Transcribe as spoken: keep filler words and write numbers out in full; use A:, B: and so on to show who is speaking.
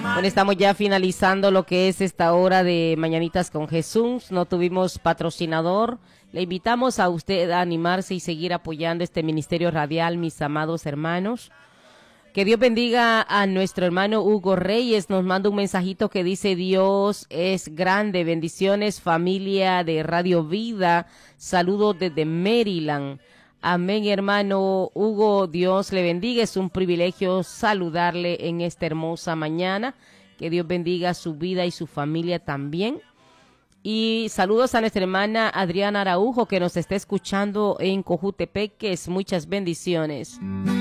A: Bueno, estamos ya finalizando lo que es esta hora de Mañanitas con Jesús. No tuvimos patrocinador. Le invitamos a usted a animarse y seguir apoyando este ministerio radial, mis amados hermanos. Que Dios bendiga a nuestro hermano Hugo Reyes. Nos manda un mensajito que dice: Dios es grande. Bendiciones, familia de Radio Vida. Saludos desde Maryland. Amén, hermano Hugo. Dios le bendiga. Es un privilegio saludarle en esta hermosa mañana. Que Dios bendiga su vida y su familia también. Y saludos a nuestra hermana Adriana Araujo, que nos está escuchando en Cojutepeques. Muchas bendiciones.